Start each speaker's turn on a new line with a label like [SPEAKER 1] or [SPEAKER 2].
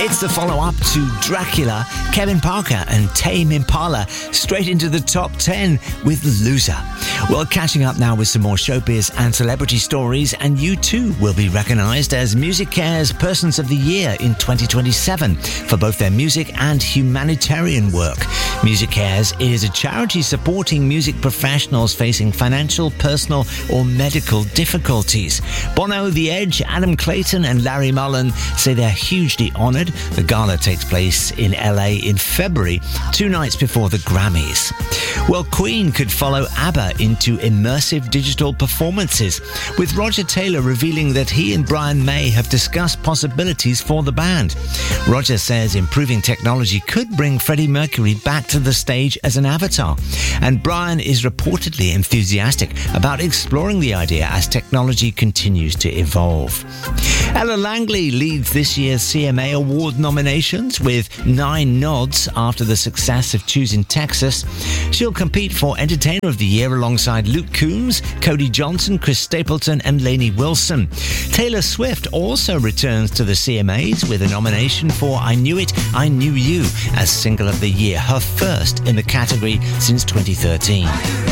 [SPEAKER 1] It's the follow-up to Dracula, Kevin Parker and Tame Impala straight into the top 10 with Loser. Well, catching up now with some more showbiz and celebrity stories, and you too will be recognised as Music Care's Persons of the Year in 2027 for both their music and humanitarian work. Music Cares is a charity supporting music professionals facing financial, personal or medical difficulties. Bono, The Edge, Adam Clayton and Larry Mullen say they're hugely honoured. The gala takes place in LA in February, 2 nights before the Grammys. Well, Queen could follow ABBA into immersive digital performances, with Roger Taylor revealing that he and Brian May have discussed possibilities for the band. Roger says improving technology could bring Freddie Mercury back to the stage as an avatar, and Brian is reportedly enthusiastic about exploring the idea as technology continues to evolve. Ella Langley leads this year's CMA Award nominations with 9 nods after the success of Choosing Texas. She'll compete for Entertainer of the Year alongside Luke Combs, Cody Johnson, Chris Stapleton and Lainey Wilson. Taylor Swift also returns to the CMAs with a nomination for I Knew It, I Knew You as Single of the Year, her first in the category since 2013.